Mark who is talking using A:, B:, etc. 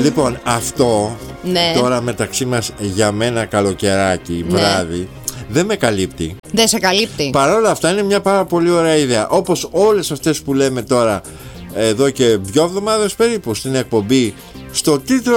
A: Λοιπόν, αυτό
B: Ναι.
A: τώρα μεταξύ μας για μένα καλοκαιράκι, βράδυ, δεν με καλύπτει.
B: Δεν σε καλύπτει.
A: Παρ' όλα αυτά είναι μια πάρα πολύ ωραία ιδέα. Όπως όλες αυτές που λέμε τώρα εδώ και 2 εβδομάδες περίπου στην εκπομπή, στο τίτλο